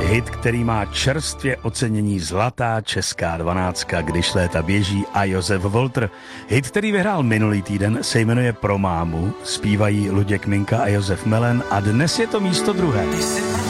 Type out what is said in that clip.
Hit, který má čerstvě ocenění Zlatá česká 12, když léta běží, a Josef Volter. Hit, který vyhrál minulý týden, se jmenuje Pro mámu, zpívají Luděk Minka a Josef Melen a dnes je to místo druhé.